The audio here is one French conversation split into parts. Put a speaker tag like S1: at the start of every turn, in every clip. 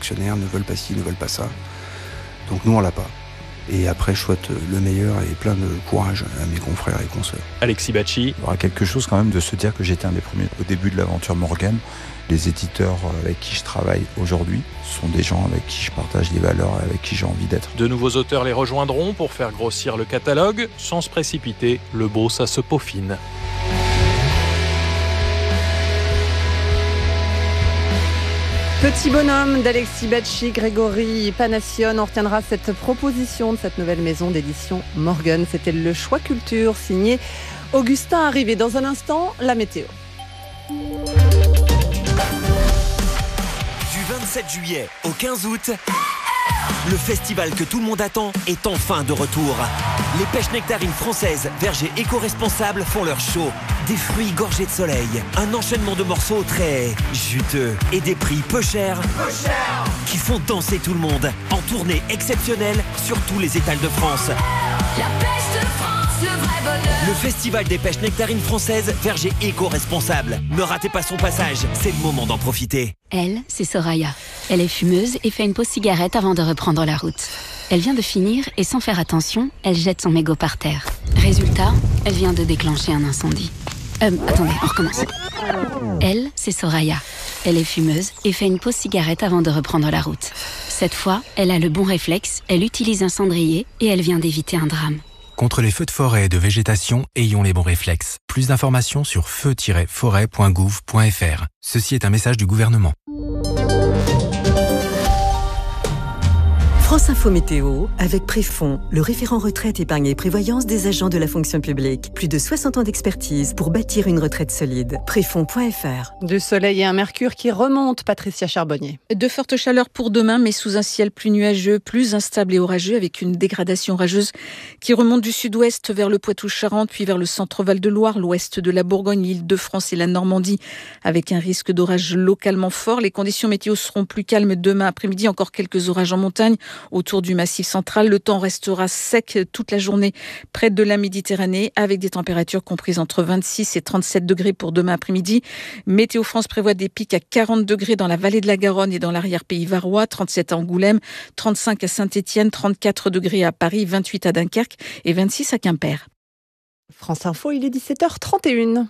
S1: actionnaires ne veulent pas ci, ne veulent pas ça. Donc nous, on l'a pas. Et après, je souhaite le meilleur et plein de courage à mes confrères et consoeurs.
S2: Alexis Bacci.
S3: Il y aura quelque chose quand même de se dire que j'étais un des premiers au début de l'aventure Morgan. Les éditeurs avec qui je travaille aujourd'hui sont des gens avec qui je partage des valeurs et avec qui j'ai envie d'être.
S2: De nouveaux auteurs les rejoindront pour faire grossir le catalogue. Sans se précipiter, le beau, ça se peaufine.
S4: Petit bonhomme d'Alexis Bacci, Grégory Panassione. On retiendra cette proposition de cette nouvelle maison d'édition Morgan. C'était le choix culture signé Augustin Arrivé. Dans un instant, la météo.
S5: Du 27 juillet au 15 août, le festival que tout le monde attend est enfin de retour. Les pêches nectarines françaises, vergers éco-responsables, font leur show. Des fruits gorgés de soleil, un enchaînement de morceaux très juteux et des prix peu chers qui font danser tout le monde. En tournée exceptionnelle sur tous les étals de France.
S6: La pêche de France, le vrai bonheur.
S5: Le festival des pêches nectarines françaises, vergers éco-responsables. Ne ratez pas son passage, c'est le moment d'en profiter.
S7: Elle, c'est Soraya. Elle est fumeuse et fait une pause cigarette avant de reprendre la route. Elle vient de finir et sans faire attention, elle jette son mégot par terre. Résultat, elle vient de déclencher un incendie. Attendez, on recommence. Elle, c'est Soraya. Elle est fumeuse et fait une pause cigarette avant de reprendre la route. Cette fois, elle a le bon réflexe, elle utilise un cendrier et elle vient d'éviter un drame.
S8: Contre les feux de forêt et de végétation, ayons les bons réflexes. Plus d'informations sur feu-forêt.gouv.fr. Ceci est un message du gouvernement.
S9: France Info Météo, avec Préfond, le référent retraite, épargne et prévoyance des agents de la fonction publique. Plus de 60 ans d'expertise pour bâtir une retraite solide. Préfond.fr.
S4: Du soleil et un mercure qui remonte, Patricia Charbonnier.
S10: De fortes chaleurs pour demain, mais sous un ciel plus nuageux, plus instable et orageux, avec une dégradation orageuse qui remonte du sud-ouest vers le Poitou-Charentes, puis vers le centre Val-de-Loire, l'ouest de la Bourgogne, l'Île-de-France et la Normandie, avec un risque d'orage localement fort. Les conditions météo seront plus calmes demain après-midi, encore quelques orages en montagne. Autour du Massif central, le temps restera sec toute la journée près de la Méditerranée, avec des températures comprises entre 26 et 37 degrés pour demain après-midi. Météo France prévoit des pics à 40 degrés dans la vallée de la Garonne et dans l'arrière-pays varois, 37 à Angoulême, 35 à Saint-Étienne, 34 degrés à Paris, 28 à Dunkerque et 26 à Quimper.
S4: France Info, il est 17h31.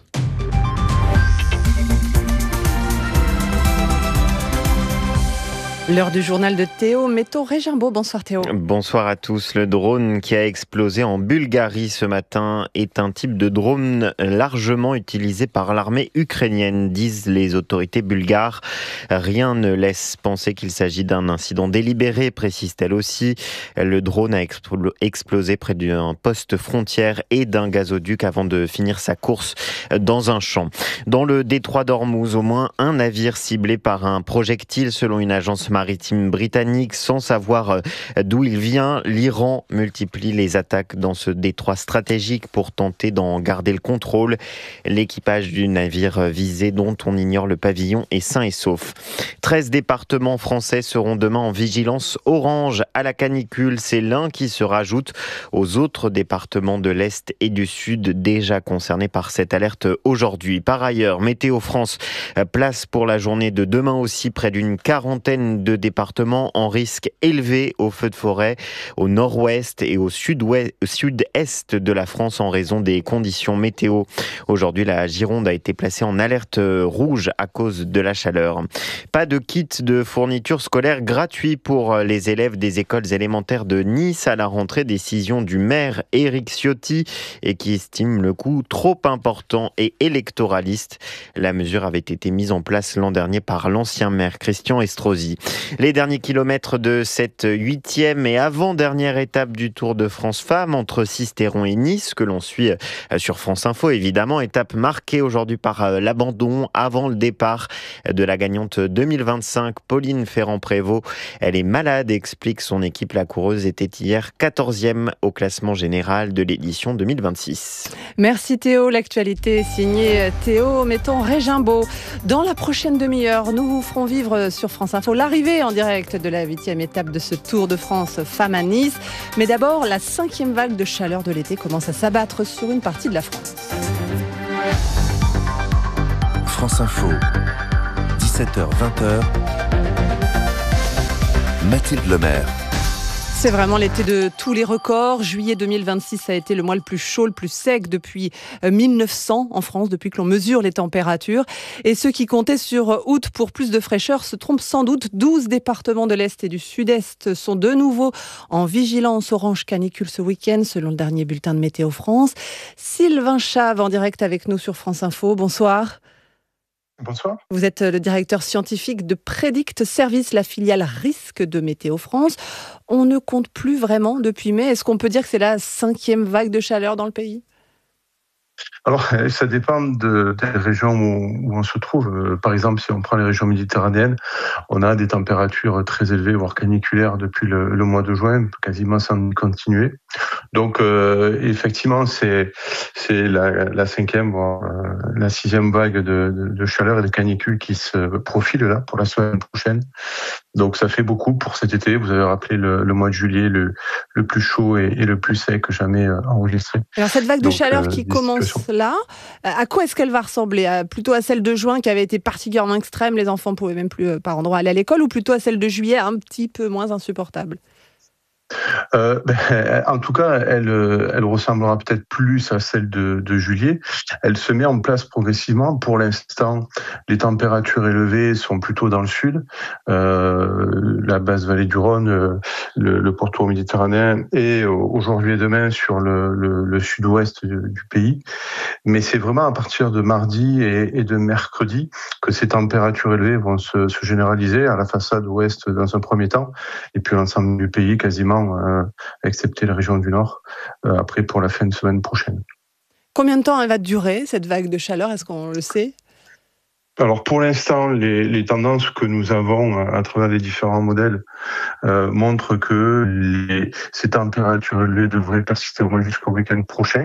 S4: L'heure du journal de Théo Méto-Régimbaud. Bonsoir Théo.
S11: Bonsoir à tous. Le drone qui a explosé en Bulgarie ce matin est un type de drone largement utilisé par l'armée ukrainienne, disent les autorités bulgares. Rien ne laisse penser qu'il s'agit d'un incident délibéré, précise-t-elle aussi. Le drone a explosé près d'un poste frontière et d'un gazoduc avant de finir sa course dans un champ. Dans le détroit d'Ormuz, au moins un navire ciblé par un projectile selon une agence maritime britannique. Sans savoir d'où il vient, l'Iran multiplie les attaques dans ce détroit stratégique pour tenter d'en garder le contrôle. L'équipage du navire visé, dont on ignore le pavillon, est sain et sauf. 13 départements français seront demain en vigilance orange à la canicule. C'est l'un qui se rajoute aux autres départements de l'Est et du Sud déjà concernés par cette alerte aujourd'hui. Par ailleurs, Météo France place pour la journée de demain aussi près d'une quarantaine de départements en risque élevé aux feux de forêt au nord-ouest et au sud-est de la France en raison des conditions météo. Aujourd'hui, la Gironde a été placée en alerte rouge à cause de la chaleur. Pas de kit de fourniture scolaire gratuit pour les élèves des écoles élémentaires de Nice à la rentrée. Décision du maire Éric Ciotti et qui estime le coût trop important et électoraliste. La mesure avait été mise en place l'an dernier par l'ancien maire Christian Estrosi. Les derniers kilomètres de cette 8e et avant-dernière étape du Tour de France Femmes entre Sisteron et Nice, que l'on suit sur France Info évidemment. Étape marquée aujourd'hui par l'abandon avant le départ de la gagnante 2025, Pauline Ferrand-Prévot. Elle est malade, explique son équipe. La coureuse était hier 14e au classement général de l'édition 2026.
S4: Merci Théo. L'actualité est signée Théo Méton-Régimbaud. Dans la prochaine demi-heure, nous vous ferons vivre sur France Info l'arrivée en direct de la 8e étape de ce Tour de France Femmes à Nice. Mais d'abord, la 5e vague de chaleur de l'été commence à s'abattre sur une partie de la France.
S8: France Info, 17h-20h.
S12: Mathilde Lemaire.
S4: C'est vraiment l'été de tous les records. Juillet 2026 a été le mois le plus chaud, le plus sec depuis 1900 en France, depuis que l'on mesure les températures. Et ceux qui comptaient sur août pour plus de fraîcheur se trompent sans doute. 12 départements de l'Est et du Sud-Est sont de nouveau en vigilance orange canicule ce week-end, selon le dernier bulletin de Météo France. Sylvain Chave en direct avec nous sur France Info. Bonsoir.
S13: Bonsoir.
S4: Vous êtes le directeur scientifique de Prédict Service, la filiale risque de Météo France. On ne compte plus vraiment depuis mai. Est-ce qu'on peut dire que c'est la 5e vague de chaleur dans le pays ?
S13: Alors, ça dépend des régions où on se trouve. Par exemple, si on prend les régions méditerranéennes, on a des températures très élevées, voire caniculaires depuis le mois de juin, quasiment sans continuer. Donc, effectivement, c'est la 5e, voire la 6e vague de chaleur et de canicule qui se profile là pour la semaine prochaine. Donc, ça fait beaucoup pour cet été. Vous avez rappelé le mois de juillet, le plus chaud et le plus sec jamais enregistré.
S4: Alors, cette vague de chaleur qui commence là, à quoi est-ce qu'elle va ressembler ? Plutôt à celle de juin qui avait été particulièrement extrême, les enfants ne pouvaient même plus par endroit aller à l'école, ou plutôt à celle de juillet un petit peu moins insupportable ?
S13: En tout cas, elle ressemblera peut-être plus à celle de juillet. Elle se met en place progressivement. Pour l'instant, les températures élevées sont plutôt dans le sud, la basse vallée du Rhône, le pourtour méditerranéen, et aujourd'hui et demain sur le sud-ouest du pays. Mais c'est vraiment à partir de mardi et de mercredi que ces températures élevées vont se généraliser à la façade ouest dans un premier temps, et puis l'ensemble du pays quasiment, excepté la région du Nord, après pour la fin de semaine prochaine.
S4: Combien de temps elle va durer, cette vague de chaleur ? Est-ce qu'on le sait ?
S13: Alors pour l'instant, les tendances que nous avons à travers les différents modèles montrent que ces températures élevées devraient persister au moins jusqu'au week-end prochain.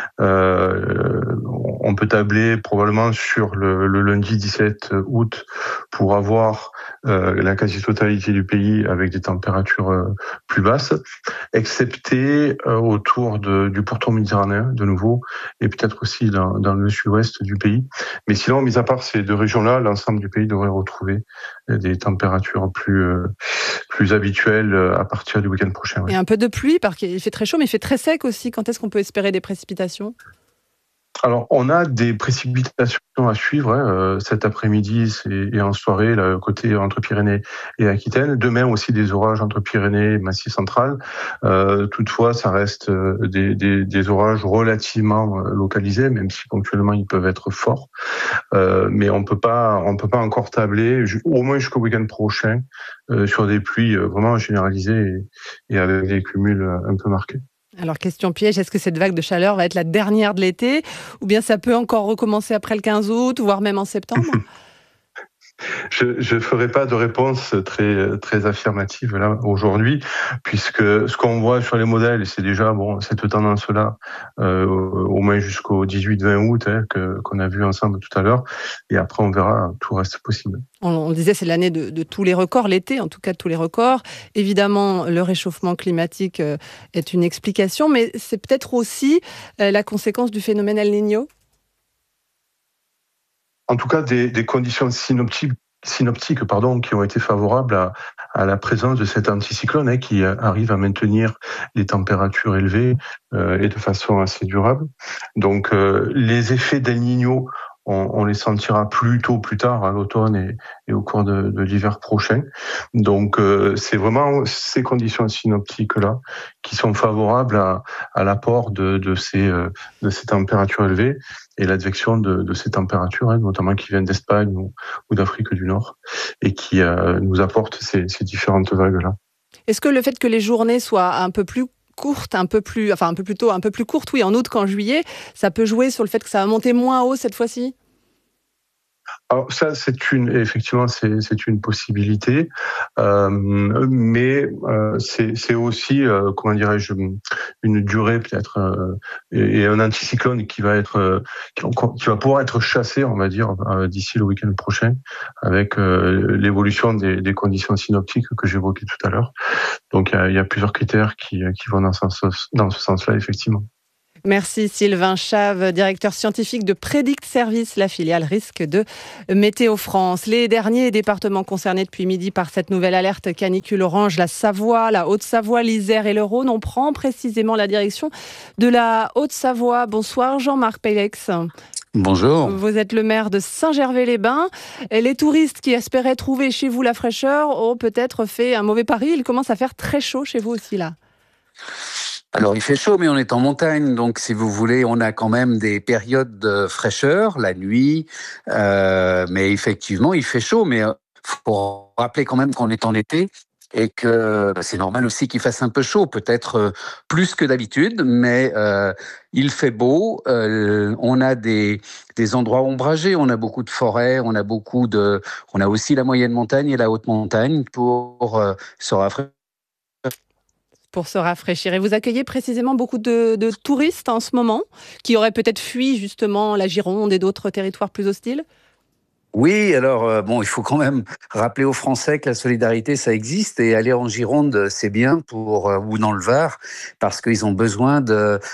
S13: On peut tabler probablement sur le lundi 17 août pour avoir la quasi-totalité du pays avec des températures plus basses, excepté autour du pourtour méditerranéen de nouveau, et peut-être aussi dans le sud-ouest du pays. Mais sinon, mis à part ces deux régions-là, l'ensemble du pays devrait retrouver des températures plus habituelles à partir du week-end prochain.
S4: Et un peu de pluie, parce qu'il fait très chaud, mais il fait très sec aussi. Quand est-ce qu'on peut espérer des précipitations ?
S13: Alors, on a des précipitations à suivre cet après-midi et en soirée, là, côté entre Pyrénées et Aquitaine. Demain aussi des orages entre Pyrénées et Massif central. Toutefois, ça reste des orages relativement localisés, même si ponctuellement ils peuvent être forts. Mais on peut pas encore tabler, au moins jusqu'au week-end prochain, sur des pluies vraiment généralisées et avec des cumuls un peu marqués.
S4: Alors, question piège, est-ce que cette vague de chaleur va être la dernière de l'été, ou bien ça peut encore recommencer après le 15 août, voire même en septembre ?
S13: Je ferai pas de réponse très affirmative là aujourd'hui, puisque ce qu'on voit sur les modèles, c'est déjà cette tendance-là au moins jusqu'au 18-20 août qu'on a vu ensemble tout à l'heure, et après on verra, tout reste possible.
S4: On disait c'est l'année de tous les records, l'été en tout cas de tous les records. Évidemment, le réchauffement climatique est une explication, mais c'est peut-être aussi la conséquence du phénomène El Niño.
S13: En tout cas, des conditions synoptiques qui ont été favorables à la présence de cet anticyclone qui arrive à maintenir les températures élevées et de façon assez durable. Donc, les effets d'El Niño, on les sentira plus tard à l'automne et au cours de l'hiver prochain. Donc c'est vraiment ces conditions synoptiques-là qui sont favorables à l'apport de ces températures élevées et l'advection de ces températures, notamment qui viennent d'Espagne ou d'Afrique du Nord, et qui nous apportent ces différentes vagues-là.
S4: Est-ce que le fait que les journées soient un peu plus courtes, un peu plus courtes, oui, en août qu'en juillet, ça peut jouer sur le fait que ça va monter moins haut cette fois-ci ?
S13: Alors ça, c'est une possibilité, mais c'est aussi, comment dirais-je, une durée peut-être et un anticyclone qui va pouvoir être chassé, on va dire, d'ici le week-end prochain, avec l'évolution des conditions synoptiques que j'évoquais tout à l'heure. Donc il y a plusieurs critères qui vont dans ce sens-là, effectivement.
S4: Merci Sylvain Chave, directeur scientifique de Predict Service, la filiale risque de Météo France. Les derniers départements concernés depuis midi par cette nouvelle alerte canicule orange, la Savoie, la Haute-Savoie, l'Isère et le Rhône. On prend précisément la direction de la Haute-Savoie. Bonsoir Jean-Marc Pélex.
S12: Bonjour.
S4: Vous êtes le maire de Saint-Gervais-les-Bains. Et les touristes qui espéraient trouver chez vous la fraîcheur ont peut-être fait un mauvais pari. Il commence à faire très chaud chez vous aussi là.
S12: Alors il fait chaud, mais on est en montagne, donc si vous voulez, on a quand même des périodes de fraîcheur, la nuit, mais effectivement il fait chaud, mais faut rappeler quand même qu'on est en été et que c'est normal aussi qu'il fasse un peu chaud, peut-être plus que d'habitude, mais il fait beau, on a des endroits ombragés, on a beaucoup de forêts, on a aussi la moyenne montagne et la haute montagne pour se rafraîchir.
S4: Pour se rafraîchir. Et vous accueillez précisément beaucoup de touristes en ce moment, qui auraient peut-être fui justement la Gironde et d'autres territoires plus hostiles ?
S12: Oui, alors il faut quand même rappeler aux Français que la solidarité, ça existe, et aller en Gironde, c'est bien ou dans le Var, parce qu'ils ont besoin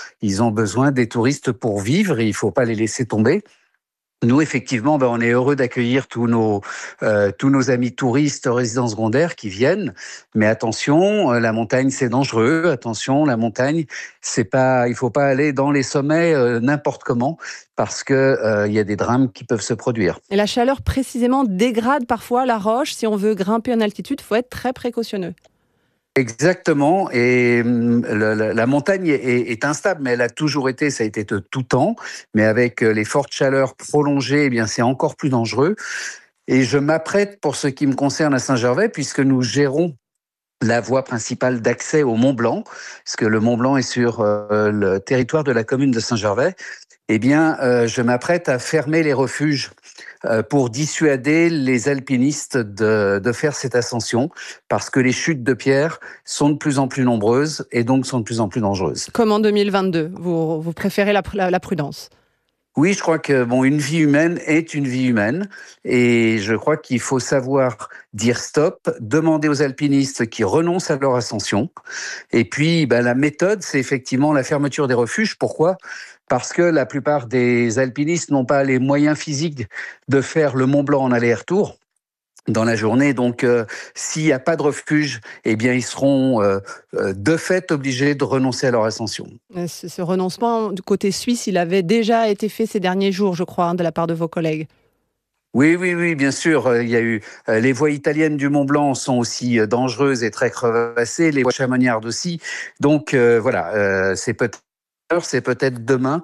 S12: des touristes pour vivre, et il faut pas les laisser tomber. Nous, effectivement, on est heureux d'accueillir tous nos amis touristes résidents secondaires qui viennent. Mais attention, la montagne, c'est dangereux. Attention, la montagne, il faut pas aller dans les sommets n'importe comment, parce que il y a des drames qui peuvent se produire.
S4: Et la chaleur, précisément, dégrade parfois la roche. Si on veut grimper en altitude, il faut être très précautionneux.
S12: Exactement, et la montagne est instable, mais elle a toujours été, ça a été de tout temps, mais avec les fortes chaleurs prolongées, eh bien c'est encore plus dangereux. Et je m'apprête, pour ce qui me concerne à Saint-Gervais, puisque nous gérons la voie principale d'accès au Mont Blanc, parce que le Mont Blanc est sur le territoire de la commune de Saint-Gervais, eh bien je m'apprête à fermer les refuges pour dissuader les alpinistes de faire cette ascension, parce que les chutes de pierres sont de plus en plus nombreuses et donc sont de plus en plus dangereuses.
S4: Comme en 2022, vous préférez la prudence ?
S12: Oui, je crois que une vie humaine est une vie humaine, et je crois qu'il faut savoir dire stop, demander aux alpinistes qui renoncent à leur ascension. Et puis la méthode, c'est effectivement la fermeture des refuges. Pourquoi ? Parce que la plupart des alpinistes n'ont pas les moyens physiques de faire le Mont Blanc en aller-retour dans la journée. Donc, s'il n'y a pas de refuge, eh bien, ils seront de fait obligés de renoncer à leur ascension.
S4: Ce renoncement du côté suisse, il avait déjà été fait ces derniers jours, je crois, de la part de vos collègues.
S12: Oui, bien sûr. Il y a eu les voies italiennes du Mont Blanc sont aussi dangereuses et très crevassées, les voies chamonniardes aussi. Donc, c'est peut-être demain,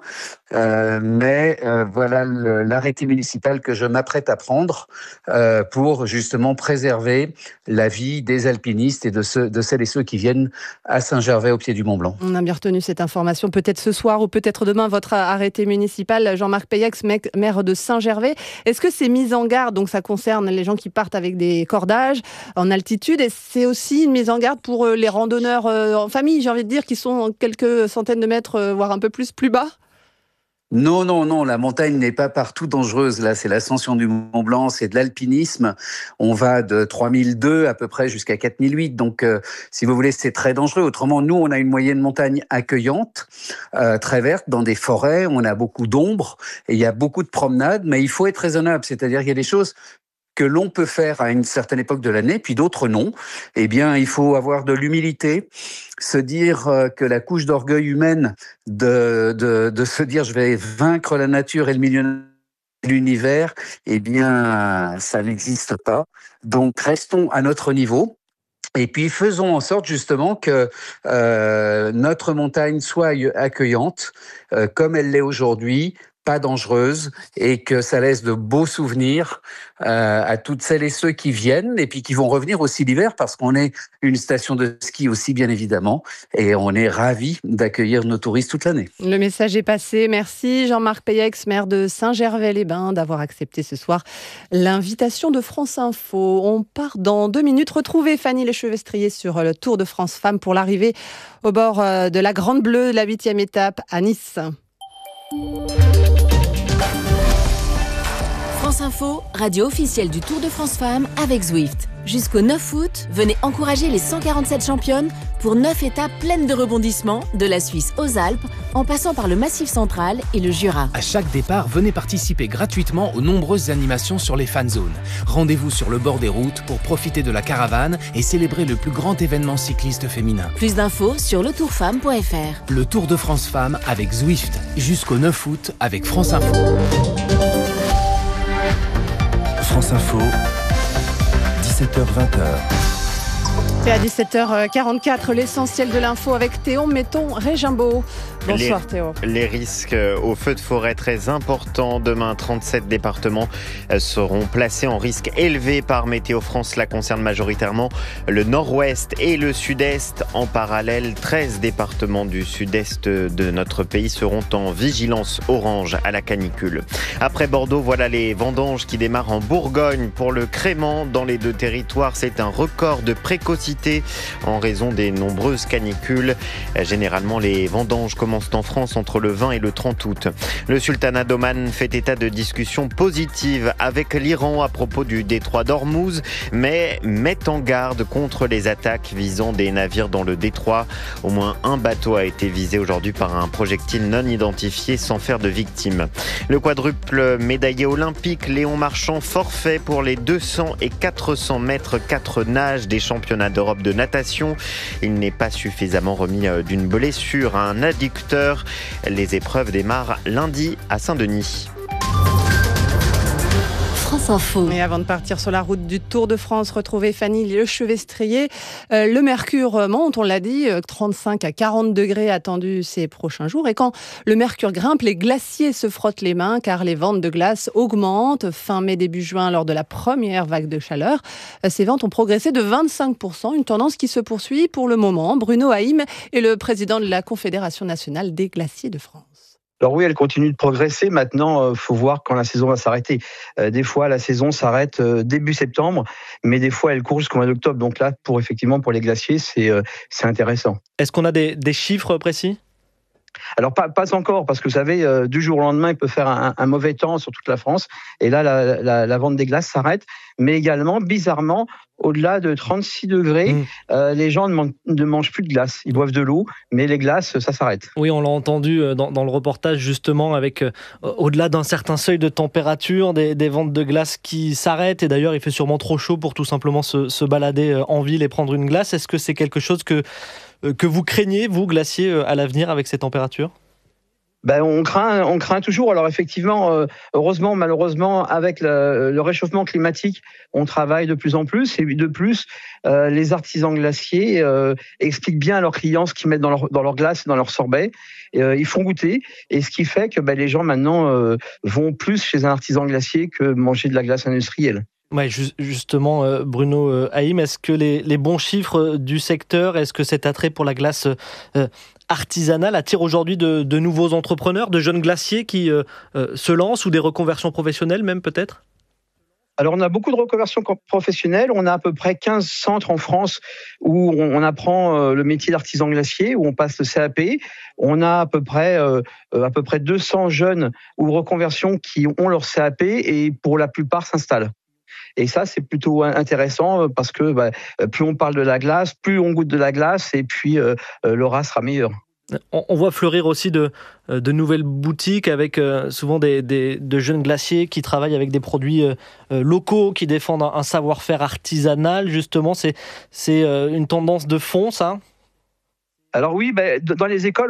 S12: mais voilà l'arrêté municipal que je m'apprête à prendre pour justement préserver la vie des alpinistes et de celles et ceux qui viennent à Saint-Gervais au pied du Mont Blanc.
S4: On a bien retenu cette information, peut-être ce soir ou peut-être demain, votre arrêté municipal. Jean-Marc Pélex, maire de Saint-Gervais. Est-ce que ces mises en garde, donc ça concerne les gens qui partent avec des cordages en altitude, et c'est aussi une mise en garde pour les randonneurs en famille, j'ai envie de dire, qui sont quelques centaines de mètres, voire un peu plus bas ?
S12: Non, la montagne n'est pas partout dangereuse. Là, c'est l'ascension du Mont Blanc, c'est de l'alpinisme. On va de 3002 à peu près jusqu'à 4008. Donc, si vous voulez, c'est très dangereux. Autrement, nous, on a une moyenne montagne accueillante, très verte, dans des forêts. On a beaucoup d'ombre et il y a beaucoup de promenades. Mais il faut être raisonnable. C'est-à-dire qu'il y a des choses que l'on peut faire à une certaine époque de l'année, puis d'autres non. Eh bien, il faut avoir de l'humilité, se dire que la couche d'orgueil humaine de se dire je vais vaincre la nature et le milieu de l'univers, eh bien, ça n'existe pas. Donc, restons à notre niveau. Et puis, faisons en sorte justement que notre montagne soit accueillante, comme elle l'est aujourd'hui, pas dangereuse, et que ça laisse de beaux souvenirs à toutes celles et ceux qui viennent et puis qui vont revenir aussi l'hiver, parce qu'on est une station de ski aussi, bien évidemment, et on est ravis d'accueillir nos touristes toute l'année.
S4: Le message est passé. Merci Jean-Marc Pélex, maire de Saint-Gervais-les-Bains, d'avoir accepté ce soir l'invitation de France Info. On part dans 2 minutes. Retrouvez Fanny Lechevestrier sur le Tour de France Femmes pour l'arrivée au bord de la Grande Bleue, la 8e étape à Nice.
S14: France Info, radio officielle du Tour de France Femmes avec Zwift. Jusqu'au 9 août, venez encourager les 147 championnes pour 9 étapes pleines de rebondissements, de la Suisse aux Alpes, en passant par le Massif central et le Jura.
S15: À chaque départ, venez participer gratuitement aux nombreuses animations sur les fan zones. Rendez-vous sur le bord des routes pour profiter de la caravane et célébrer le plus grand événement cycliste féminin.
S14: Plus d'infos sur letourfemme.fr.
S15: Le Tour de France Femmes avec Zwift, jusqu'au 9 août avec France Info.
S8: France Info, 17h-20h.
S4: C'est à 17h44, l'essentiel de l'info avec Théo Metton-Régimbaud. Bonsoir Théo.
S11: Les risques au feu de forêt très importants. Demain, 37 départements seront placés en risque élevé par Météo France. Cela concerne majoritairement le nord-ouest et le sud-est. En parallèle, 13 départements du sud-est de notre pays seront en vigilance orange à la canicule. Après Bordeaux, voilà les vendanges qui démarrent en Bourgogne. Pour le crément, dans les deux territoires, c'est un record de précocité en raison des nombreuses canicules. Généralement, les vendanges commencent en France entre le 20 et le 30 août. Le sultanat d'Oman fait état de discussions positives avec l'Iran à propos du détroit d'Ormuz, mais met en garde contre les attaques visant des navires dans le détroit. Au moins un bateau a été visé aujourd'hui par un projectile non identifié sans faire de victimes. Le quadruple médaillé olympique Léon Marchand forfait pour les 200 et 400 mètres 4 nages des championnats d'Europe de natation. Il n'est pas suffisamment remis d'une blessure à un adducteur. Les épreuves démarrent lundi à Saint-Denis.
S4: France Info. Et avant de partir sur la route du Tour de France, retrouver Fanny Lechevestrier. Le mercure monte, on l'a dit, 35 à 40 degrés attendus ces prochains jours. Et quand le mercure grimpe, les glaciers se frottent les mains car les ventes de glace augmentent. Fin mai, début juin, lors de la première vague de chaleur, ces ventes ont progressé de 25%, une tendance qui se poursuit pour le moment. Bruno Haïm est le président de la Confédération nationale des glaciers de France.
S16: Alors oui, elle continue de progresser. Maintenant, faut voir quand la saison va s'arrêter. Des fois, la saison s'arrête début septembre, mais des fois, elle court jusqu'au mois d'octobre. Donc là, pour les glaciers, c'est intéressant.
S17: Est-ce qu'on a des chiffres précis ?
S16: Alors pas encore, parce que vous savez, du jour au lendemain, il peut faire un mauvais temps sur toute la France. Et là, la vente des glaces s'arrête. Mais également, bizarrement, au-delà de 36 degrés, les gens ne mangent plus de glace. Ils boivent de l'eau, mais les glaces, ça s'arrête.
S17: Oui, on l'a entendu dans le reportage, justement, avec au-delà d'un certain seuil de température, des ventes de glace qui s'arrêtent. Et d'ailleurs, il fait sûrement trop chaud pour tout simplement se balader en ville et prendre une glace. Est-ce que c'est quelque chose que vous craignez, vous, glacier, à l'avenir avec ces températures ?
S16: On craint toujours. Alors effectivement, heureusement, malheureusement, avec le réchauffement climatique, on travaille de plus en plus. Et de plus, les artisans glaciers expliquent bien à leurs clients ce qu'ils mettent dans leur glace et dans leur sorbet. Ils font goûter. Et ce qui fait que les gens maintenant vont plus chez un artisan glacier que manger de la glace industrielle.
S17: Ouais, justement, Bruno Haïm, est-ce que les bons chiffres du secteur, est-ce que cet attrait pour la glace artisanale attire aujourd'hui de nouveaux entrepreneurs, de jeunes glaciers qui se lancent ou des reconversions professionnelles même peut-être ?
S16: Alors, on a beaucoup de reconversions professionnelles. On a à peu près 15 centres en France où on apprend le métier d'artisan glacier, où on passe le CAP. On a à peu près 200 jeunes ou reconversions qui ont leur CAP et pour la plupart s'installent. Et ça, c'est plutôt intéressant parce que plus on parle de la glace, plus on goûte de la glace et puis l'aura sera meilleur.
S17: On voit fleurir aussi de nouvelles boutiques avec souvent de jeunes glaciers qui travaillent avec des produits locaux, qui défendent un savoir-faire artisanal. Justement, c'est une tendance de fond, ça ?
S16: Alors oui, dans les écoles,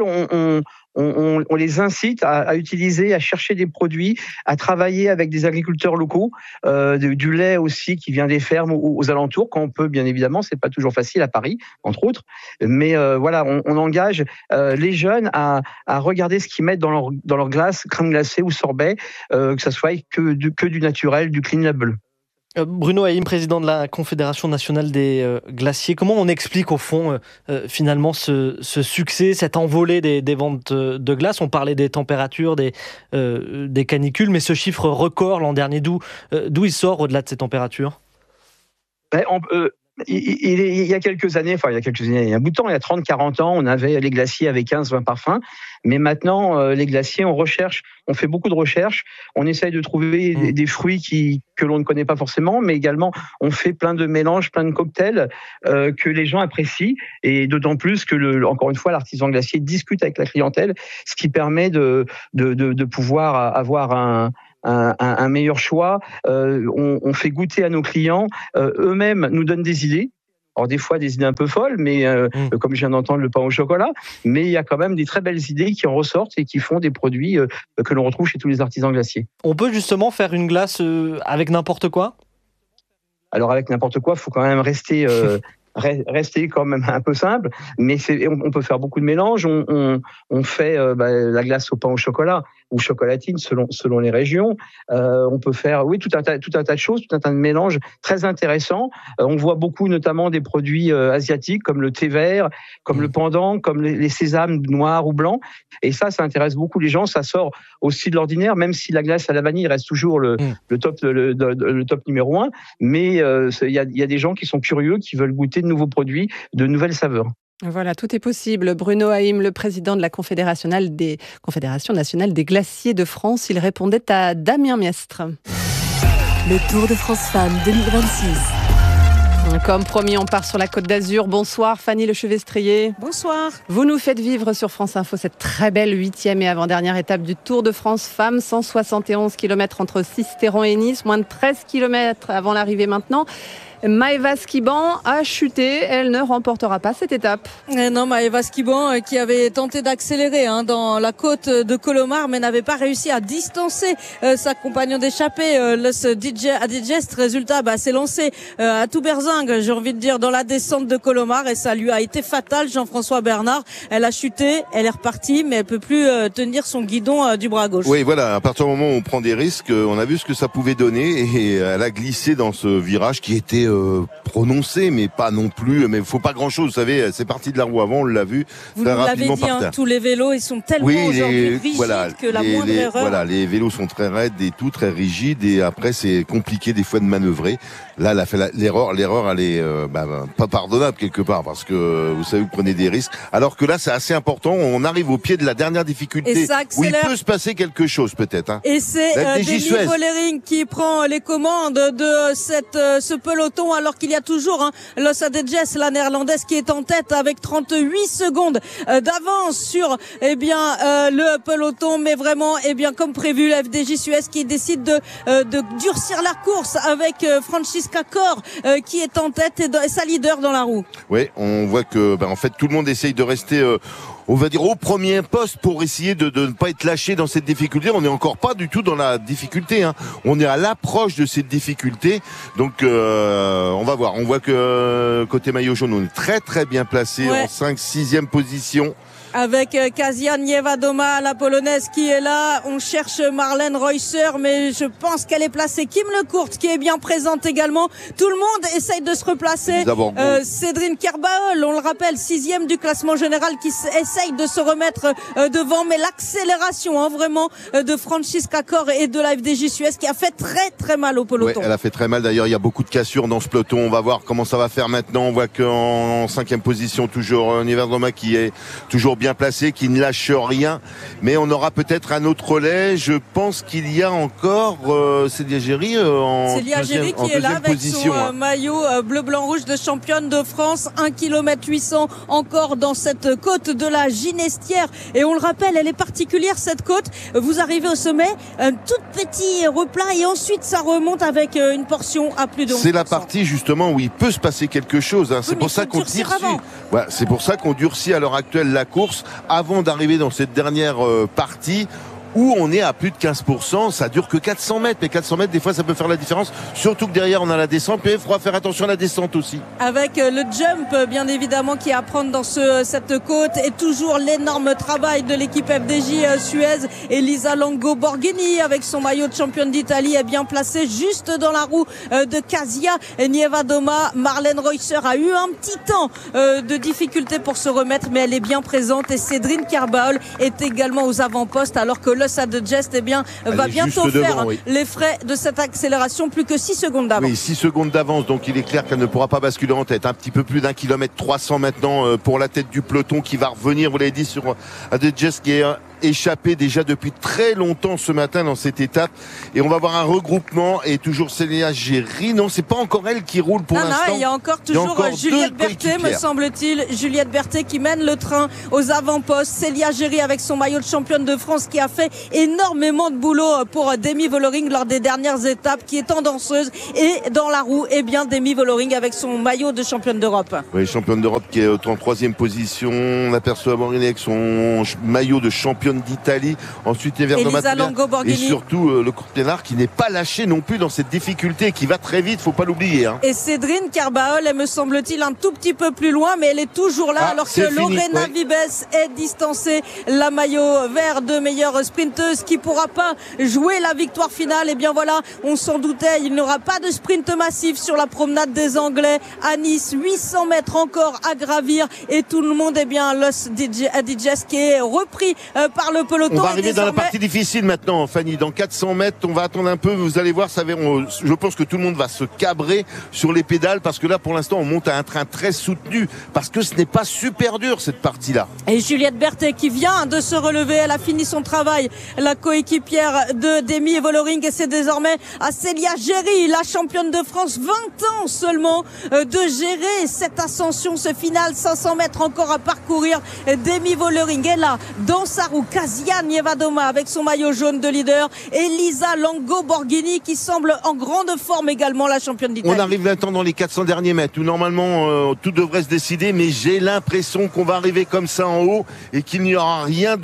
S16: on les incite à utiliser, à chercher des produits, à travailler avec des agriculteurs locaux, du lait aussi qui vient des fermes aux alentours, quand on peut, bien évidemment. C'est pas toujours facile à Paris, entre autres. Mais on engage les jeunes à regarder ce qu'ils mettent dans leur glace, crème glacée ou sorbet, que ça soit que du naturel, du clean label.
S17: Bruno Haïm, président de la Confédération nationale des glaciers. Comment on explique au fond finalement ce succès, cette envolée des ventes de glace ? On parlait des températures, des canicules, mais ce chiffre record l'an dernier, d'où il sort au-delà de ces températures ?
S16: il y a quelques années, il y a un bout de temps, il y a 30-40 ans, on avait les glaciers avec 15-20 parfums. Mais maintenant, les glaciers, on fait beaucoup de recherches. On essaye de trouver des fruits que l'on ne connaît pas forcément, mais également, on fait plein de mélanges, plein de cocktails que les gens apprécient. Et d'autant plus que, encore une fois, l'artisan glacier discute avec la clientèle, ce qui permet de pouvoir avoir un meilleur choix. On fait goûter à nos clients. Eux-mêmes nous donnent des idées. Alors des fois des idées un peu folles, mais comme je viens d'entendre le pain au chocolat, mais il y a quand même des très belles idées qui en ressortent et qui font des produits que l'on retrouve chez tous les artisans glaciers.
S17: On peut justement faire une glace avec n'importe quoi ?
S16: Alors avec n'importe quoi, il faut quand même rester quand même un peu simple, mais on peut faire beaucoup de mélanges. On fait la glace au pain au chocolat ou chocolatine selon les régions. On peut faire tout un tas de choses, tout un tas de mélanges très intéressants. On voit beaucoup notamment des produits asiatiques comme le thé vert, comme le pandan, comme les sésames noirs ou blancs. Et ça intéresse beaucoup les gens. Ça sort aussi de l'ordinaire, même si la glace à la vanille reste toujours le top numéro 1. Mais il y a des gens qui sont curieux, qui veulent goûter de nouveaux produits, de nouvelles saveurs.
S4: Voilà, tout est possible. Bruno Haïm, le président de la Confédération nationale des glaciers de France, il répondait à Damien Miestre.
S14: Le Tour de France Femmes 2026.
S4: Comme promis, on part sur la Côte d'Azur. Bonsoir Fanny Lechevestrier.
S10: Bonsoir.
S4: Vous nous faites vivre sur France Info cette très belle 8e et avant-dernière étape du Tour de France Femmes. 171 km entre Sisteron et Nice, moins de 13 km avant l'arrivée maintenant. Maëva Skiban a chuté, elle ne remportera pas cette étape.
S18: Non, Maëva Skiban qui avait tenté d'accélérer dans la côte de Colomar, mais n'avait pas réussi à distancer sa compagnon d'échappée, le DJ Adigest. Résultat, s'est lancé à tout berzingue, j'ai envie de dire, dans la descente de Colomar, et ça lui a été fatal. Jean-François Bernard, elle a chuté, elle est repartie, mais elle peut plus tenir son guidon du bras gauche.
S19: Oui, voilà, à partir du moment où on prend des risques, on a vu ce que ça pouvait donner, et elle a glissé dans ce virage qui était prononcé, mais pas non plus, mais il faut pas grand chose, vous savez, c'est parti de la roue avant, on l'a vu
S18: vous
S19: très
S18: nous l'avez
S19: rapidement
S18: dit,
S19: par terre.
S18: Tous les vélos, ils sont tellement aujourd'hui rigides que la moindre erreur.
S19: Voilà, les vélos sont très raides et tout, très rigides, et après c'est compliqué des fois de manœuvrer. Là, elle a fait l'erreur, elle est pas pardonnable quelque part, parce que vous savez, vous prenez des risques, alors que là c'est assez important, on arrive au pied de la dernière difficulté, où il peut se passer quelque chose peut-être.
S18: Et c'est Demi Vollering qui prend les commandes de ce peloton, alors qu'il y a toujours Los Adigest, la néerlandaise, qui est en tête avec 38 secondes d'avance sur le peloton, mais vraiment comme prévu, la FDJ Suez qui décide de durcir la course avec Francisca Cor qui est en tête et sa leader dans la roue.
S19: Oui, on voit que en fait tout le monde essaye de rester on va dire au premier poste pour essayer de ne pas être lâché dans cette difficulté. On n'est encore pas du tout dans la difficulté, on est à l'approche de cette difficulté, donc on va voir. On voit que côté maillot jaune, on est très très bien placé, en 5-6e position.
S18: Avec Kasia Niewodoma, la polonaise, qui est là. On cherche Marlène Reusser, mais je pense qu'elle est placée. Kim Lecourt, qui est bien présente également. Tout le monde essaye de se replacer. Cédrine Kerbaol, on le rappelle, 6e du classement général, qui essaye de se remettre devant. Mais l'accélération, vraiment, de Francisca Cor et de la FDJ Suez, qui a fait très très mal au peloton.
S19: Ouais, elle a fait très mal. D'ailleurs, il y a beaucoup de cassures dans ce peloton. On va voir comment ça va faire maintenant. On voit qu'en 5e position, toujours Niewodoma, qui est toujours bien placé, qui ne lâche rien, mais on aura peut-être un autre relais. Je pense qu'il y a encore Célia Géry en deuxième
S18: qui est là avec
S19: position,
S18: son maillot bleu blanc rouge de championne de France, 1 km 800 encore dans cette côte de la Ginestière, et on le rappelle, elle est particulière cette côte. Vous arrivez au sommet, un tout petit replat, et ensuite ça remonte avec une portion à plus de 11%.
S19: C'est la partie justement où il peut se passer quelque chose, c'est pour ça qu'on tire dessus. Voilà, c'est pour ça qu'on durcit à l'heure actuelle la course avant d'arriver dans cette dernière partie où on est à plus de 15%, ça dure que 400 mètres, mais 400 mètres, des fois, ça peut faire la différence, surtout que derrière, on a la descente, mais il faudra faire attention à la descente aussi.
S18: Avec le jump, bien évidemment, qui est à prendre dans cette côte, et toujours l'énorme travail de l'équipe FDJ Suez. Elisa Longo Borghini, avec son maillot de championne d'Italie, est bien placée juste dans la roue de Kasia Niewodoma. Marlène Reusser a eu un petit temps de difficulté pour se remettre, mais elle est bien présente, et Cédrine Kerbaol est également aux avant-postes, alors que Plus Adjust, eh bien, va bientôt faire les frais de cette accélération. Plus que 6 secondes d'avance.
S19: Oui, 6 secondes d'avance, donc il est clair qu'elle ne pourra pas basculer en tête. Un petit peu plus d'1 km 300 maintenant pour la tête du peloton qui va revenir, vous l'avez dit, sur Adjust qui est échappé déjà depuis très longtemps ce matin dans cette étape, et on va voir un regroupement, et toujours Célia Géry. Non, c'est pas encore elle qui roule pour l'instant.
S18: Il y a encore Juliette Berthet, me semble-t-il. Juliette Berthet qui mène le train aux avant-postes. Célia Géry avec son maillot de championne de France qui a fait énormément de boulot pour Demi Vollering lors des dernières étapes, qui est tendanceuse, et dans la roue, eh bien Demi Vollering avec son maillot de championne d'Europe.
S19: Oui, championne d'Europe qui est en 3e position. On aperçoit Borghini avec son maillot de championne d'Italie. Ensuite,
S18: Elisa Longo Borghini.
S19: Et surtout le Courtenard qui n'est pas lâché non plus dans cette difficulté, qui va très vite, faut pas l'oublier.
S18: Et Cédrine Carbaol, elle me semble-t-il un tout petit peu plus loin, mais elle est toujours là, alors que Lorena Vibes est distancée. La maillot vert de meilleure sprinteuse qui pourra pas jouer la victoire finale. Et bien voilà, on s'en doutait, il n'y aura pas de sprint massif sur la promenade des Anglais à Nice. 800 mètres encore à gravir, et tout le monde est bien Los Adjust qui est repris par le peloton.
S19: On va arriver dans la partie difficile maintenant, Fanny. Dans 400 mètres, on va attendre un peu. Vous allez voir, je pense que tout le monde va se cabrer sur les pédales, parce que là, pour l'instant, on monte à un train très soutenu, parce que ce n'est pas super dur, cette partie-là.
S18: Et Juliette Berthet qui vient de se relever, elle a fini son travail, la coéquipière de Demi Vollering, et c'est désormais à Célia Géry, la championne de France, 20 ans seulement, de gérer cette ascension, ce final. 500 mètres encore à parcourir. Demi Vollering est là, dans sa roue. Kasia Nievadoma avec son maillot jaune de leader. Elisa Longo Borghini qui semble en grande forme également, la championne d'Italie.
S19: On arrive maintenant dans les 400 derniers mètres où normalement tout devrait se décider, mais j'ai l'impression qu'on va arriver comme ça en haut et qu'il n'y aura rien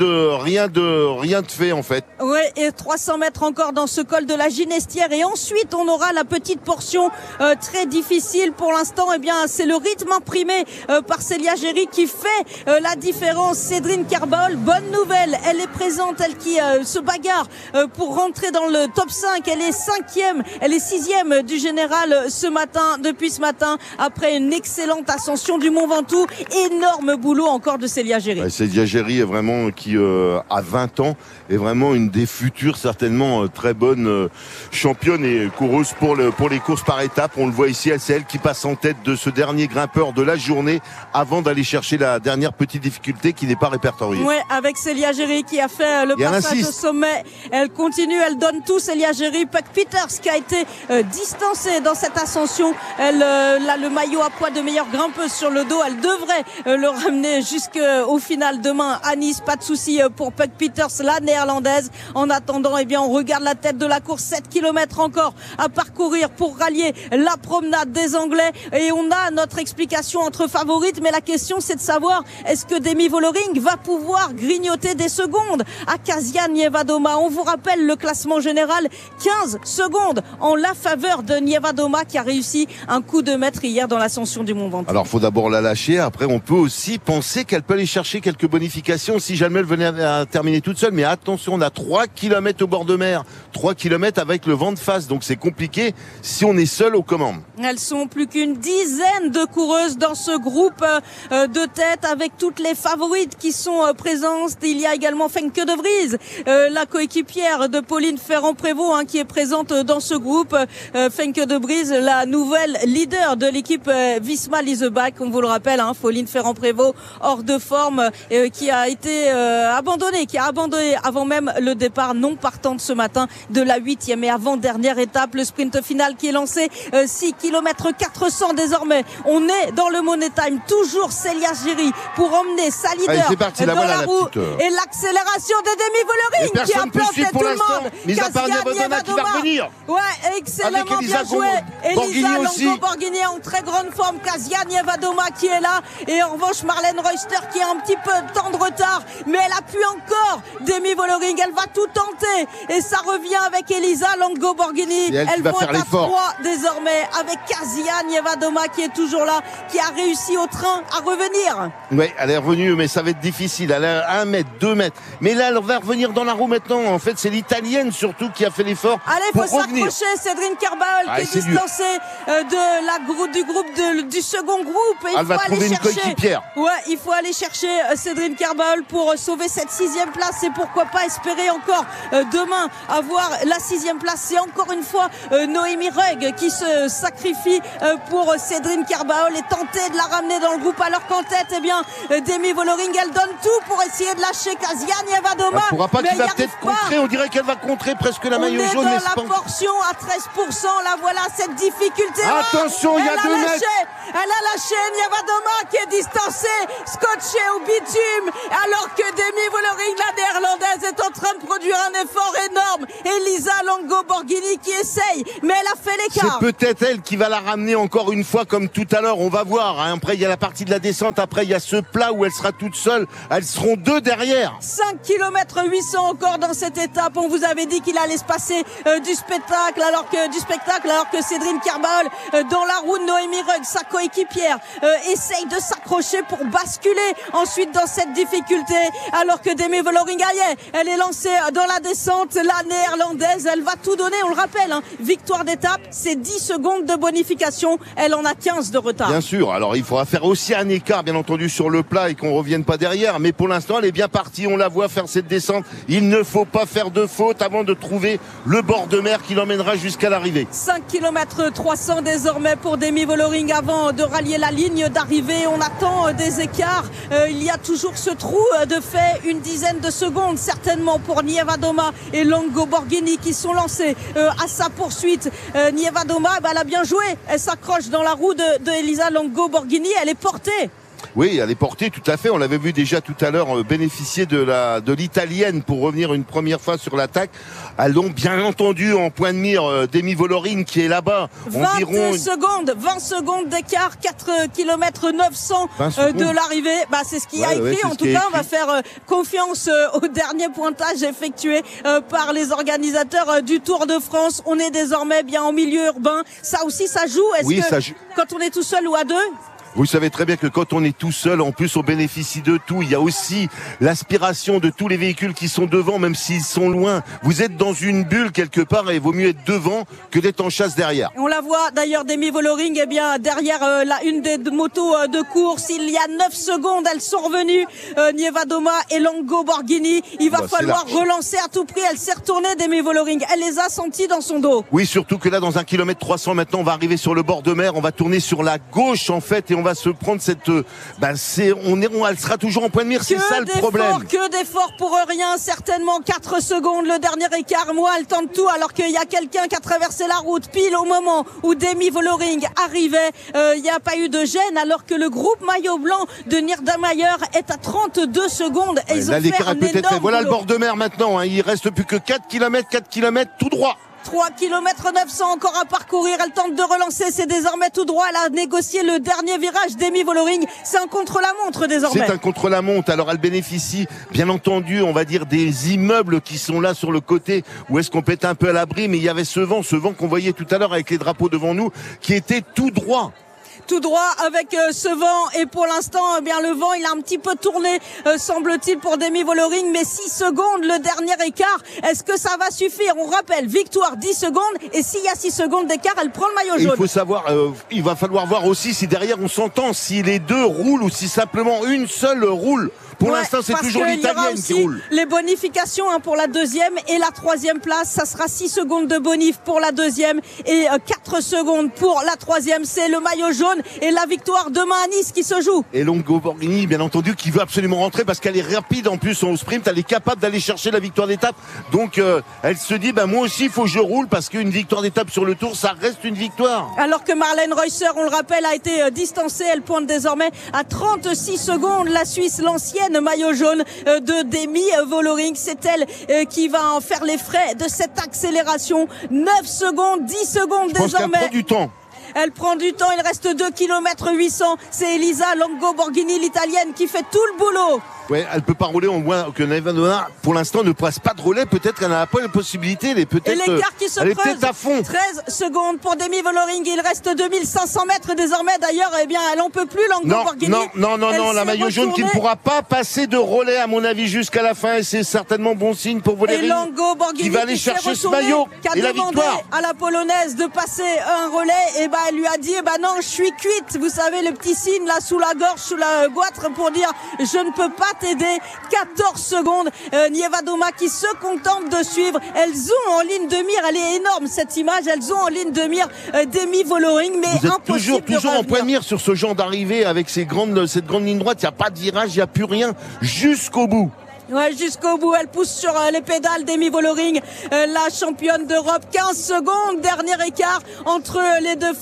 S19: de fait en fait.
S18: Oui, et 300 mètres encore dans ce col de la Ginestière, et ensuite on aura la petite portion très difficile pour l'instant. Eh bien, c'est le rythme imprimé par Célia Géry qui fait la différence. Cédrine Carbaol, bonne nouvelle, elle est présente, elle qui se bagarre pour rentrer dans le top 5. Elle est 5e, elle est 6e du général depuis ce matin, après une excellente ascension du Mont Ventoux. Énorme boulot encore de Célia Géry.
S19: Célia Géry est vraiment qui a 20 ans, est vraiment une des futures certainement très bonnes championnes et coureuses pour les courses par étapes. On le voit ici, c'est elle qui passe en tête de ce dernier grimpeur de la journée avant d'aller chercher la dernière petite difficulté qui n'est pas répertoriée.
S18: Oui, avec Célia Géry qui a fait le passage au sommet. Elle continue, elle donne tout. Célia Géry, Puck Peters qui a été distancée dans cette ascension. Elle a le maillot à poids de meilleure grimpeuse sur le dos. Elle devrait le ramener jusqu'au final demain à Nice. Pas de souci pour Puck Peters, la néerlandaise. En attendant, eh bien, on regarde la tête de la course. 7 km encore à parcourir pour rallier la promenade des Anglais. Et on a notre explication entre favorites. Mais la question, c'est de savoir, est-ce que Demi Vollering va pouvoir grignoter des secondes à Kasia Nievadoma? On vous rappelle le classement général, 15 secondes en la faveur de Nievadoma qui a réussi un coup de maître hier dans l'ascension du Mont Ventoux.
S19: Alors, faut d'abord la lâcher. Après, on peut aussi penser qu'elle peut aller chercher quelques bonifications si jamais elle venait à terminer toute seule. Mais attention, on a 3 km au bord de mer, 3 km avec le vent de face. Donc, c'est compliqué si on est seul aux commandes.
S18: Elles sont plus qu'une dizaine de coureuses dans ce groupe de tête, avec toutes les favorites qui sont présentes. Il y a également Femke de Vries, la coéquipière de Pauline Ferrand-Prévot, qui est présente dans ce groupe. Femke de Vries, la nouvelle leader de l'équipe Visma Leasebach, on vous le rappelle, Pauline Ferrand-Prévot hors de forme, qui a été abandonnée avant même le départ non partant de ce matin de la 8e et avant-dernière étape. Le sprint final qui est lancé, 6 km 400 désormais. On est dans le Money Time, toujours Célia Géry pour emmener sa leader dans la roue, et l'accélération de Demi Vollering qui a planté tout le monde.
S19: Kasia Nievadoma,
S18: ouais, excellemment bien joué. Elisa Longo Borghini en très grande forme. Kasia Nievadoma qui est là, et en revanche Marlène Reuster qui a un petit peu de temps de retard, mais elle appuie encore Demi Vollering. Elle va tout tenter, et ça revient avec Elisa Longo Borghini.
S19: Elle
S18: vont
S19: faire
S18: à 3 désormais, avec Kasia Nievadoma qui est toujours là, qui a réussi au train à revenir.
S19: Oui, elle est revenue, mais ça va être difficile. Elle est à 1 mètre, 2 km. Mais là, elle va revenir dans la roue maintenant. En fait, c'est l'Italienne surtout qui a fait l'effort.
S18: Allez,
S19: pour
S18: il faut
S19: revenir.
S18: s'accrocher. Cédrine Kerbaol qui est distancée du second groupe. Et
S19: elle va trouver une coéquipière.
S18: Ouais, il faut aller chercher Cédrine Kerbaol pour sauver cette 6e place et pourquoi pas espérer encore demain avoir la 6e place. C'est encore une fois Noémie Rugg qui se sacrifie pour Cédrine Kerbaol et tenter de la ramener dans le groupe, alors qu'en tête, eh bien, Demi Vollering, elle donne tout pour essayer de lâcher Kasia Nievadoma.
S19: Elle pourra pas, qu'il va peut-être contrer. On dirait qu'elle va contrer presque la maillot jaune.
S18: On est dans la portion à 13%. Là, voilà cette difficulté.
S19: Attention, il y a 2 mètres.
S18: Elle a lâché Nievadoma qui est distancée, scotchée au bitume, alors que Demi Vollering, la néerlandaise, est en train de produire un effort énorme. Elisa Longo Borghini qui essaye, mais elle a fait l'écart.
S19: C'est peut-être elle qui va la ramener encore une fois comme tout à l'heure. On va voir. Après, il y a la partie de la descente. Après, il y a ce plat où elle sera toute seule. Elles seront 2 derrière.
S18: 5 km 800 encore dans cette étape. On vous avait dit qu'il allait se passer du spectacle, alors que Cédrine Kerbaol, dans la roue de Noémie Rugg, sa coéquipière, essaye de s'accrocher pour basculer ensuite dans cette difficulté, alors que Demi Vollering, elle est lancée dans la descente. La néerlandaise, elle va tout donner, on le rappelle, hein. Victoire d'étape, c'est 10 secondes de bonification. Elle en a 15 de retard.
S19: Bien sûr, alors il faudra faire aussi un écart, bien entendu, sur le plat et qu'on revienne pas derrière. Mais pour l'instant, elle est bien partie. On la voit faire cette descente. Il ne faut pas faire de faute avant de trouver le bord de mer qui l'emmènera jusqu'à l'arrivée.
S18: 5 km 300 désormais pour Demi Vollering avant de rallier la ligne d'arrivée. On attend des écarts. Il y a toujours ce trou de fait, une dizaine de secondes certainement pour Nievadoma et Longo Borghini qui sont lancés à sa poursuite. Nievadoma, elle a bien joué. Elle s'accroche dans la roue de Elisa Longo Borghini. Elle est portée.
S19: Oui, elle est portée, tout à fait. On l'avait vu déjà tout à l'heure bénéficier de l'italienne pour revenir une première fois sur l'attaque. Elles ont bien entendu en point de mire Demi Vollering qui est là-bas.
S18: 20 secondes d'écart, 4 km 900 de l'arrivée. C'est ce qu'il y a écrit. En tout cas, on va faire confiance au dernier pointage effectué par les organisateurs du Tour de France. On est désormais bien en milieu urbain. Ça aussi, ça joue. Quand on est tout seul ou à deux?
S19: Vous savez très bien que quand on est tout seul, en plus on bénéficie de tout. Il y a aussi l'aspiration de tous les véhicules qui sont devant, même s'ils sont loin. Vous êtes dans une bulle quelque part et il vaut mieux être devant que d'être en chasse derrière.
S18: On la voit d'ailleurs, Demi Vollering, derrière une des motos de course. Il y a 9 secondes, elles sont revenues. Nievadoma et Longo Borghini. Il va falloir relancer à tout prix. Elle s'est retournée, Demi Vollering. Elle les a senties dans son dos.
S19: Oui, surtout que là, dans 1 km 300, maintenant, on va arriver sur le bord de mer. On va tourner sur la gauche, en fait, et on va se prendre cette... elle sera toujours en point de mire, c'est ça le problème.
S18: Que d'efforts pour rien, certainement 4 secondes, le dernier écart. Moi, elle tente tout, alors qu'il y a quelqu'un qui a traversé la route pile au moment où Demi Vollering arrivait. Il n'y a pas eu de gêne, alors que le groupe maillot blanc de Niedermayer est à 32 secondes. Et ils ont fait un énorme
S19: Voilà le bord de mer maintenant, hein. Il reste plus que 4 km tout droit.
S18: 3 km 900 encore à parcourir. Elle tente de relancer. C'est désormais tout droit. Elle a négocié le dernier virage. Demi Vollering, c'est un contre-la-montre désormais.
S19: C'est un contre-la-montre. Alors elle bénéficie, bien entendu, on va dire, des immeubles qui sont là sur le côté où est-ce qu'on peut être un peu à l'abri. Mais il y avait ce vent qu'on voyait tout à l'heure avec les drapeaux devant nous, qui était tout droit.
S18: Tout droit avec ce vent, et pour l'instant le vent il a un petit peu tourné semble-t-il pour Demi Vollering, mais 6 secondes le dernier écart, est-ce que ça va suffire? On rappelle, victoire 10 secondes, et s'il y a 6 secondes d'écart, elle prend le maillot jaune.
S19: Il faut savoir, il va falloir voir aussi si derrière on s'entend, si les deux roulent ou si simplement une seule roule. Pour l'instant, c'est toujours l'italienne qui roule.
S18: Les bonifications pour la deuxième et la troisième place, ça sera 6 secondes de bonif pour la deuxième et 4 secondes pour la troisième. C'est le maillot jaune et la victoire demain à Nice qui se joue.
S19: Et Longo Borghini, bien entendu, qui veut absolument rentrer parce qu'elle est rapide en plus au sprint. Elle est capable d'aller chercher la victoire d'étape. Donc, elle se dit, moi aussi, il faut que je roule parce qu'une victoire d'étape sur le Tour, ça reste une victoire.
S18: Alors que Marlène Reusser, on le rappelle, a été distancée. Elle pointe désormais à 36 secondes. La Suisse, l'ancienne maillot jaune de Demi Vollering, c'est elle qui va en faire les frais de cette accélération. 9 secondes, 10 secondes désormais.
S19: Je pense qu'elle prend du temps.
S18: Elle prend du temps, il reste 2 km 800. C'est Elisa Longo Borghini, l'italienne, qui fait tout le boulot.
S19: Ouais, elle peut pas rouler, on voit que Nieva Doma, pour l'instant, ne passe pas de relais. Peut-être qu'elle n'a pas la possibilité. Elle est peut-être,
S18: et l'écart qui se
S19: elle est
S18: creuse.
S19: peut-être à fond.
S18: 13 secondes pour Demi Vollering. Il reste 2500 mètres désormais. D'ailleurs, eh bien, elle en peut plus, Longo Borghini.
S19: Non, la maillot jaune qui ne pourra pas passer de relais, à mon avis, jusqu'à la fin. Et c'est certainement bon signe pour Vollering.
S18: Et Longo Borghini
S19: qui va aller chercher ce maillot
S18: et la victoire. À la polonaise de passer un relais. Et ben, elle lui a dit, non, je suis cuite. Vous savez, le petit signe là sous la gorge, sous la goitre pour dire, je ne peux pas t'aider. 14 secondes, Nieva Doma qui se contente de suivre. Elle zoome en ligne de mire, elle est énorme cette image, elle zoome en ligne de mire Demi Vollering, mais
S19: vous êtes
S18: impossible
S19: toujours en point de mire sur ce genre d'arrivée avec cette grande ligne droite, il n'y a pas de virage, il n'y a plus rien, jusqu'au bout.
S18: Ouais, jusqu'au bout, elle pousse sur les pédales Demi Vollering, la championne d'Europe. 15 secondes, dernier écart entre les deux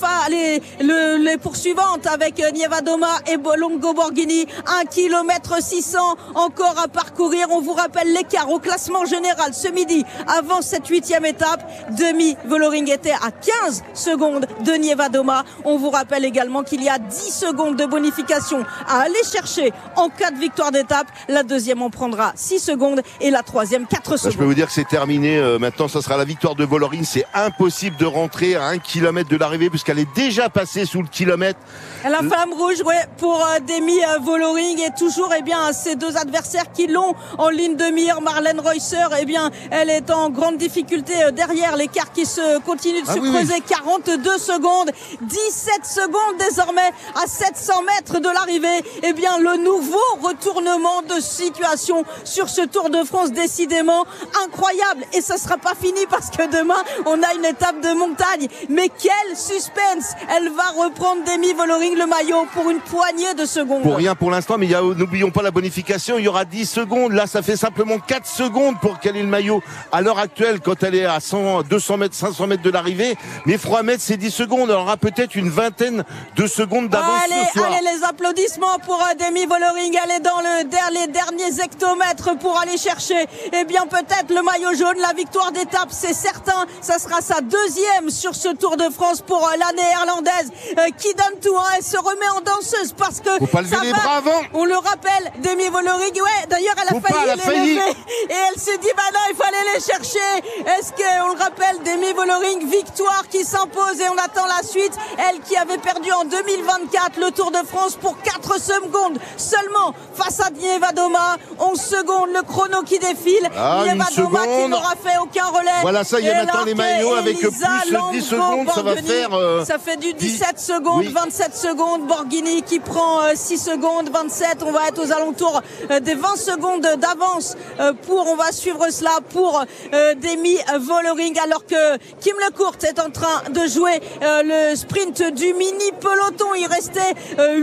S18: les poursuivantes avec Nieva Doma et Longo Borghini. 1 km 600 encore à parcourir. On vous rappelle l'écart au classement général ce midi avant cette 8e étape. Demi Vollering était à 15 secondes de Nieva Doma. On vous rappelle également qu'il y a 10 secondes de bonification à aller chercher en cas de victoire d'étape. La deuxième en prendra 6 secondes et la troisième 4 secondes.
S19: Je peux vous dire que c'est terminé. Maintenant, ça sera la victoire de Vollering. C'est impossible de rentrer à 1 km de l'arrivée puisqu'elle est déjà passée sous le kilomètre.
S18: La flamme rouge, pour Demi Vollering et toujours, ces deux adversaires qui l'ont en ligne de mire. Marlène Reusser, elle est en grande difficulté derrière. L'écart qui se continue de se creuser. 42 secondes, 17 secondes désormais à 700 mètres de l'arrivée. Le nouveau retournement de situation sur ce Tour de France, décidément incroyable. Et ça sera pas fini parce que demain, on a une étape de montagne. Mais quel suspense! Elle va reprendre Demi Vollering le maillot pour une poignée de secondes.
S19: Pour rien pour l'instant, mais n'oublions pas la bonification. Il y aura 10 secondes. Là, ça fait simplement 4 secondes pour qu'elle ait le maillot. À l'heure actuelle, quand elle est à 100, 200 mètres, 500 mètres de l'arrivée, mais il faudra mettre ces 10 secondes. Elle aura peut-être une vingtaine de secondes d'avance ce soir.
S18: Allez, les applaudissements pour Demi Vollering. Elle est dans les derniers hectomètres pour aller chercher, peut-être le maillot jaune, la victoire d'étape, c'est certain. Ça sera sa deuxième sur ce Tour de France pour la néerlandaise qui donne tout. Elle se remet en danseuse parce que
S19: faut pas lever les bras avant.
S18: On le rappelle, Demi Vollering, d'ailleurs elle a failli les lever et elle s'est dit non, il fallait les chercher. Est-ce qu'on le rappelle, Demi Vollering, victoire qui s'impose et on attend la suite. Elle qui avait perdu en 2024 le Tour de France pour 4 secondes seulement face à Nieva Doma. 11 secondes, le chrono qui défile. Nieva Doma qui n'aura fait aucun relais.
S19: Voilà, ça y est, maintenant les maillots avec plus 10 secondes, ça va faire...
S18: ça fait du 17 secondes, 27 secondes. Borghini qui prend 6 secondes, 27. On va être aux alentours des 20 secondes d'avance on va suivre cela pour Demi Vollering, alors que Kim Lecourt est en train de jouer le sprint du mini peloton. Il restait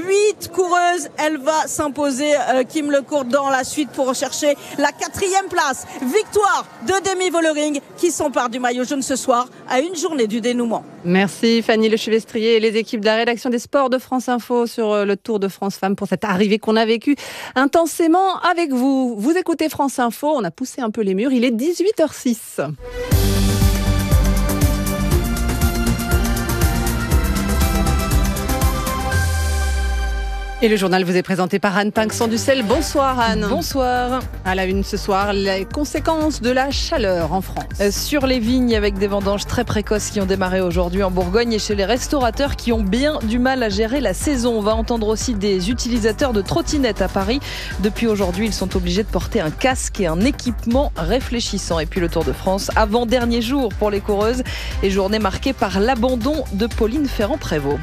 S18: 8 coureuses. Elle va s'imposer, Kim Lecourt, dans la suite pour rechercher la 4e place. Victoire de Demi Vollering qui s'empare du maillot jaune ce soir à une journée du dénouement.
S4: Merci Fanny Lechevestrier et les équipes de la rédaction des sports de France Info sur le Tour de France Femmes pour cette arrivée qu'on a vécue intensément avec vous. Vous écoutez France Info, on a poussé un peu les murs, il est 18h06. Et le journal vous est présenté par Anne Pinxon-Ducel. Bonsoir Anne.
S10: Bonsoir.
S4: À la une ce soir, les conséquences de la chaleur en France.
S10: Sur les vignes, avec des vendanges très précoces qui ont démarré aujourd'hui en Bourgogne et chez les restaurateurs qui ont bien du mal à gérer la saison. On va entendre aussi des utilisateurs de trottinettes à Paris. Depuis aujourd'hui, ils sont obligés de porter un casque et un équipement réfléchissant. Et puis le Tour de France, avant-dernier jour pour les coureuses et journée marquée par l'abandon de Pauline Ferrand-Prévot.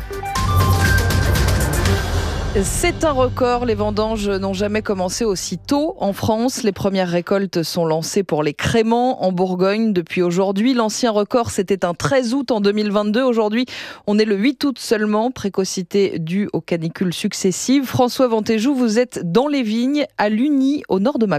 S10: C'est un record, les vendanges n'ont jamais commencé aussi tôt en France. Les premières récoltes sont lancées pour les créments en Bourgogne depuis aujourd'hui. L'ancien record, c'était un 13 août en 2022. Aujourd'hui, on est le 8 août seulement, précocité due aux canicules successives. François Ventéjou, vous êtes dans les vignes à Lugny, au nord de Mâcon.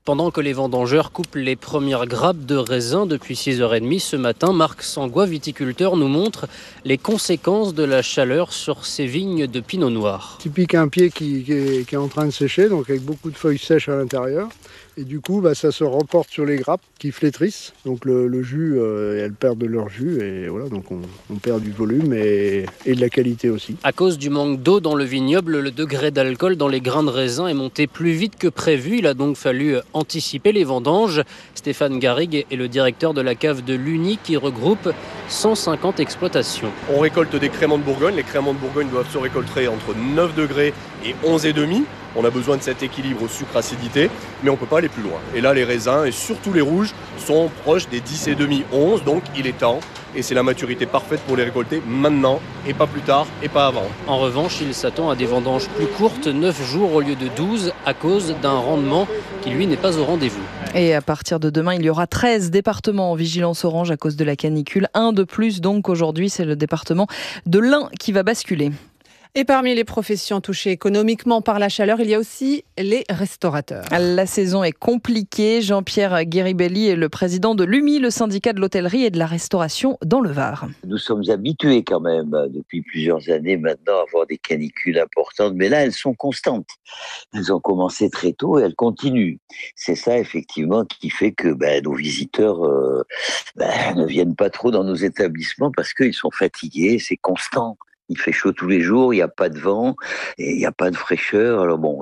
S20: Pendant que les vendangeurs coupent les premières grappes de raisin depuis 6h30 ce matin, Marc Sangois, viticulteur, nous montre les conséquences de la chaleur sur ces vignes de pinot noir.
S21: Typique un pied qui est en train de sécher, donc avec beaucoup de feuilles sèches à l'intérieur. Et du coup, ça se reporte sur les grappes qui flétrissent. Donc le jus, elles perdent de leur jus et voilà, donc on perd du volume et de la qualité aussi.
S20: À cause du manque d'eau dans le vignoble, le degré d'alcool dans les grains de raisin est monté plus vite que prévu. Il a donc fallu anticiper les vendanges. Stéphane Garrigue est le directeur de la cave de l'Uni qui regroupe 150 exploitations.
S22: On récolte des créments de Bourgogne. Les créments de Bourgogne doivent se récolter entre 9 degrés et 11,5. On a besoin de cet équilibre sucre-acidité, mais on ne peut pas aller plus loin. Et là, les raisins, et surtout les rouges, sont proches des 10,5, 11, donc il est temps. Et c'est la maturité parfaite pour les récolter maintenant, et pas plus tard, et pas avant.
S20: En revanche, il s'attend à des vendanges plus courtes, 9 jours au lieu de 12, à cause d'un rendement qui, lui, n'est pas au rendez-vous.
S23: Et à partir de demain, il y aura 13 départements en vigilance orange à cause de la canicule. Un de plus, donc aujourd'hui, c'est le département de l'Ain qui va basculer.
S4: Et parmi les professions touchées économiquement par la chaleur, il y a aussi les restaurateurs.
S23: La saison est compliquée. Jean-Pierre Guéribelli est le président de l'UMI, le syndicat de l'hôtellerie et de la restauration dans le Var.
S24: Nous sommes habitués quand même depuis plusieurs années maintenant à avoir des canicules importantes, mais là elles sont constantes. Elles ont commencé très tôt et elles continuent. C'est ça effectivement qui fait que nos visiteurs ne viennent pas trop dans nos établissements parce qu'ils sont fatigués, c'est constant. Il fait chaud tous les jours, il n'y a pas de vent, et il n'y a pas de fraîcheur. Alors bon,